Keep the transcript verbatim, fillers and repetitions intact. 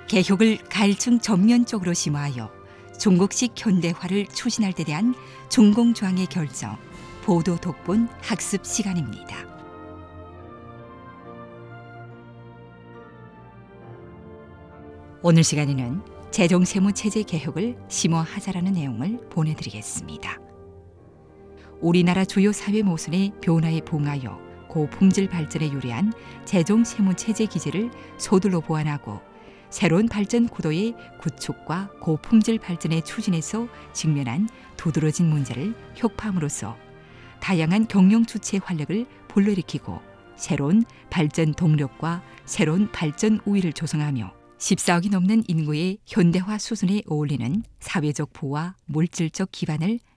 개혁을 가일층 전면적으로 심화하여 중국식 현대화를 추진할 데 대한 중공조항의 결정, 보도 독본 학습 시간입니다. 오늘 시간에는 재정세무체제 개혁을 심화하자라는 내용을 보내드리겠습니다. 우리나라 주요 사회 모순의 변화에 봉하여 고품질 발전에 유리한 재정세무체제 기제를 서둘러 보완하고 새로운 발전 구도의 구축과 고품질 발전의 추진에서 직면한 두드러진 문제를 혁파함으로써 다양한 경영 주체 활력을 불러일으키고 새로운 발전 동력과 새로운 발전 우위를 조성하며 십사억이 넘는 인구의 현대화 수준에 어울리는 사회적 부와 물질적 기반을